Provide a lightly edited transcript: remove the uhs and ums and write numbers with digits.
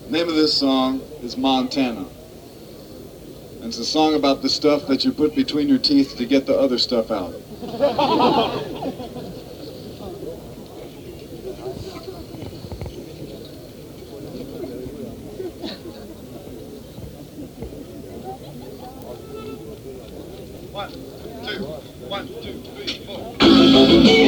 Name of this song is Montana. And it's a song about the stuff that you put between your teeth to get the other stuff out. One, two, 1, 2, 3, 4.